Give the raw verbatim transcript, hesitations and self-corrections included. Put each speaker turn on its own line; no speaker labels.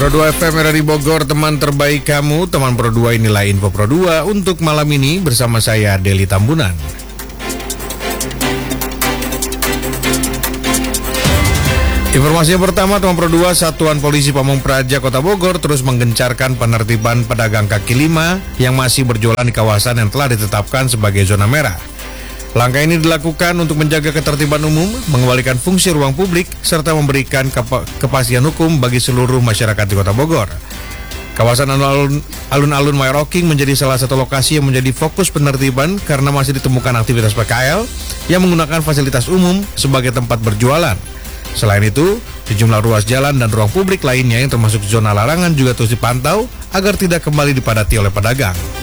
Pro dua F M dari Bogor, teman terbaik kamu. Teman Pro dua, inilah info Pro dua untuk malam ini bersama saya Deli Tambunan. Informasi yang pertama, teman Pro dua, Satuan Polisi Pamung Praja Kota Bogor terus menggencarkan penertiban pedagang kaki lima yang masih berjualan di kawasan yang telah ditetapkan sebagai zona merah. Langkah ini dilakukan untuk menjaga ketertiban umum, mengembalikan fungsi ruang publik, serta memberikan kepa- kepastian hukum bagi seluruh masyarakat di Kota Bogor. Kawasan alun-alun, alun-alun Mayorking menjadi salah satu lokasi yang menjadi fokus penertiban karena masih ditemukan aktivitas P K L yang menggunakan fasilitas umum sebagai tempat berjualan. Selain itu, sejumlah ruas jalan dan ruang publik lainnya yang termasuk zona larangan juga terus dipantau agar tidak kembali dipadati oleh pedagang.